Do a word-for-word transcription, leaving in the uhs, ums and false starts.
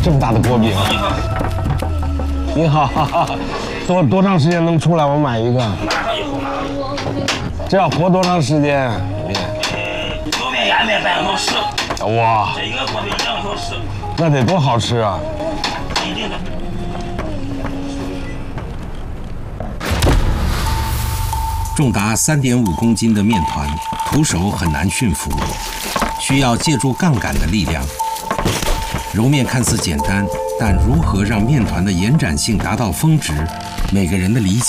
这么大的锅饼。你好，哈哈，多多长时间能出来？我买一个。 马上就好，马上就好。 这要活多长时间？面。 油面压面半个小时。 哇， 这一个锅饼两个小时。 那得多好吃啊！ 一定的。 重达三点五公斤的面团，徒手很难驯服，需要借助杠杆的力量。揉面看似简单，但如何让面团的延展性达到峰值，每个人的理解